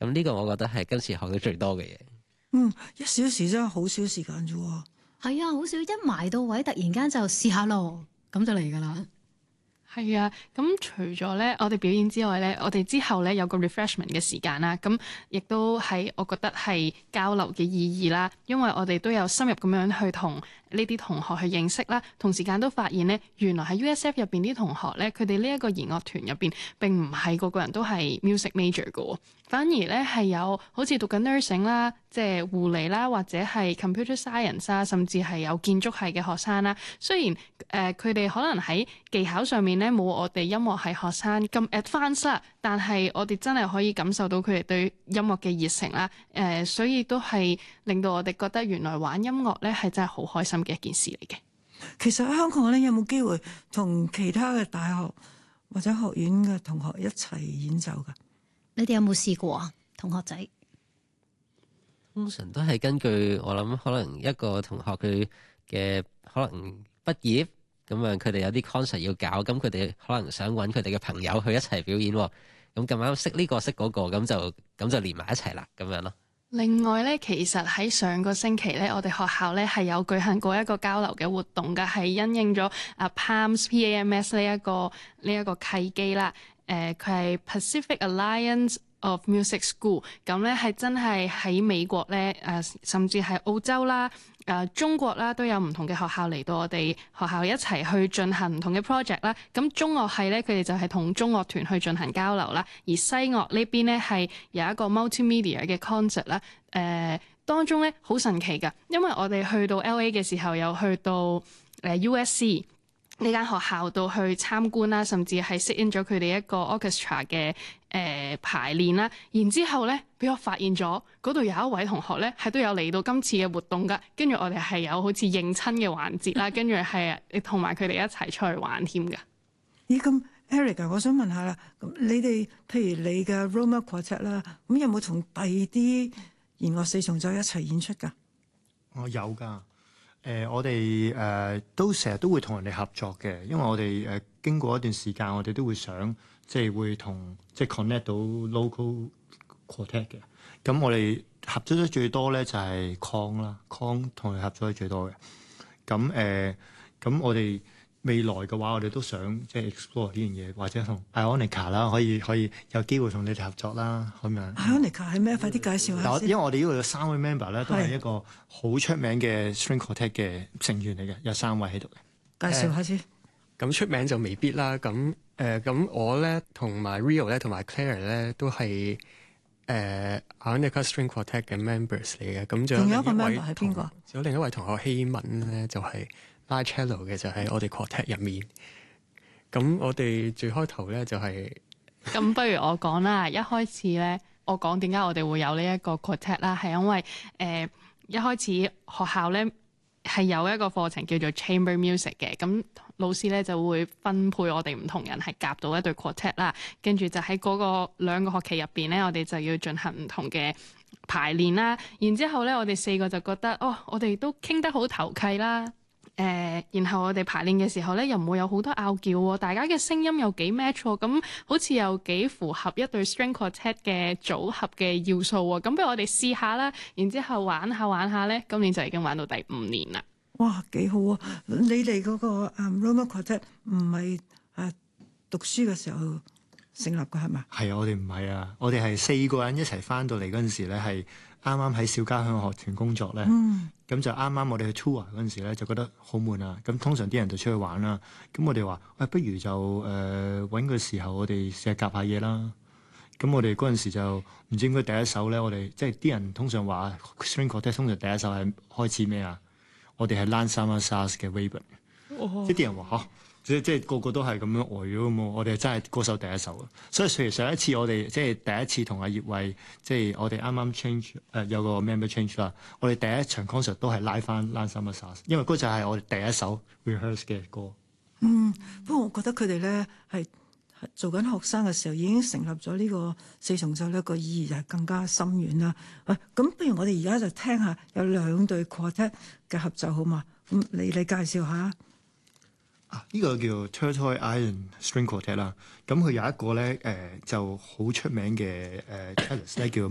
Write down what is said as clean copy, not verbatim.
咁呢個我覺得係今次學到最多嘅嘢。 1小時真係好少時間啫喎。 係啊，好少一埋到位，突然間就試下咯，咁就嚟㗎啦。 係啊，咁除咗咧我哋表演之外咧，我哋之後咧有個 refreshment 嘅時間啦，咁亦都係我覺得係交流嘅意義啦，因為我哋都有深入咁樣去同呢啲同學去認識啦，同時間都發現咧，原來喺 USF 入邊啲同學咧，佢哋呢一個弦樂團入邊並唔係個個人都係 music major 嘅，反而咧係有好似讀緊 nursing 啦，即係護理啦，或者係 computer science 啊，甚至係有建築系嘅學生啦。雖然佢哋可能喺技巧上面咧冇我哋音樂系學生咁 advanced 啦，但係我哋真係可以感受到佢哋對音樂嘅熱誠啦。所以都係令到我哋覺得原來玩音樂咧係真係好開心嘅一件事嚟嘅。 其實喺香港咧，有冇機會同其他嘅大學或者學院嘅同學一齊演奏㗎？ 你哋有冇試過啊，同學仔？ 通常都係根據我諗，可能一個同學佢嘅可能畢業咁啊，佢哋有啲 concert 要搞，咁佢哋可能想揾佢哋嘅朋友去一齊表演，咁咁啱識呢個識嗰個，咁就連埋一齊啦，咁樣咯。 另外咧，其實喺上個星期咧，我哋學校咧係有舉行過一個交流嘅活動㗎，係因應咗PAMS 呢一個契機啦。佢係 Pacific Alliance of Music School， 咁咧係真係喺美國咧甚至係澳洲啦、中國啦都有唔同嘅學校嚟到我哋學校一齊去進行唔同嘅 project 啦。咁中樂系咧，佢哋就係同中樂團去進行交流啦，而西樂呢邊咧係有一個 multimedia 嘅 concert 啦。當中咧好神奇㗎，因為我哋去到 LA 嘅時候，有去到USC。呢間學校度去參觀啦，甚至係 sit in 咗佢哋一個 orchestra 嘅排練啦。然之後咧，俾我發現咗嗰度有一位同學咧，係都有嚟到今次嘅活動㗎。跟住我哋係有好似認親嘅環節啦，跟住係同埋佢哋一齊出去玩添㗎。 咦，咁 Eric 啊，我想問下啦，咁你哋譬如你嘅 Roma Quartet 啦，咁有冇同第二啲弦樂四重奏一齊演出㗎？ 我有㗎。我哋都成日都會同人哋合作嘅，因為我哋經過一段時間，我哋都會想即係會同即係 connect 到 local quartet 嘅。咁我哋合作得最多咧就係 Kong 啦，Kong 同佢合作得最多嘅。咁我哋未來嘅話，我哋都想即係 explore 呢樣嘢，或者同 Ionica 啦，可以有機會同你哋合作啦，咁樣。 Ionica 係咩？快啲介紹下先。 因為我哋呢度有3位 member 咧，都係一個好出名嘅 string quartet 嘅成員嚟嘅，有3位喺度嘅。 介紹下先。 咁出名就未必啦。咁我咧同埋 Rio 咧同埋 Claire 咧都係Ionica string quartet 嘅 members 嚟嘅。咁仲有一個 member 係邊個？仲有另一位同學希文咧，就係拉 cello 嘅，就喺我哋 quartet 入面。咁我哋最開頭咧就係咁，不如我講啦。一開始咧，我講點解我哋會有呢一個 quartet 啦，係因為一開始學校咧係有一個課程叫做 chamber music 嘅，咁老師咧就會分配我哋唔同人係夾到一對 quartet 啦，跟住就喺嗰個2個學期入邊咧，我哋就要進行唔同嘅排練啦。然之後咧，我哋4個就覺得我哋都傾得好投契啦。然後我哋排練嘅時候咧，又唔會有好多拗撬喎，大家嘅聲音又幾 match 喎，咁好似又幾符合一對 string quartet 嘅組合嘅要素喎。咁不如我哋試下啦，然之後玩下咧，今年就已經玩到第5年啦。 哇，幾好啊！你哋嗰個Roma Quartet 唔係讀書嘅時候成立嘅係咪？ 係啊，我哋唔係啊，我哋係4個人一齊翻到嚟嗰陣時咧，係啱啱喺小交響樂團工作咧。咁就啱啱我哋去 tour 嗰陣時咧，就覺得好悶啊！咁通常啲人就出去玩啦。咁我哋話：不如就揾個時候，我哋試下夾下嘢啦。咁我哋嗰陣時就唔知應該第一首咧，我哋即係啲人通常話 string quartet 通常第一首係開始咩啊？我哋係 Landsummer Stars 嘅 Wayburn，即係啲人話即係個個都係咁樣呆咗咁喎，我哋真係嗰首第一首啊！所以譬如上一次我哋即係第一次同阿葉慧，即係我哋啱啱 change 有個 member change 啦，我哋第一場 concert 都係拉翻 Landsummer Stars，因為嗰就係我哋第一首 rehearse 嘅歌。 不過我覺得佢哋咧係做緊學生嘅時候已經成立咗呢個四重奏，呢個意義就係更加深遠啦。咁不如我哋而家就聽下有2對 quartet 嘅合奏好嘛？咁你介紹下。 呢個叫 Turtle Island String Quartet 啦，咁佢有一個咧就好出名嘅cellist咧叫